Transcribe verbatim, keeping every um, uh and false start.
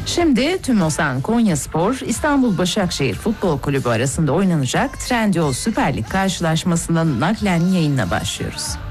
Şimdi Tümosan Konyaspor, İstanbul Başakşehir Futbol Kulübü arasında oynanacak Trendyol Süper Lig karşılaşmasının naklen yayınına başlıyoruz.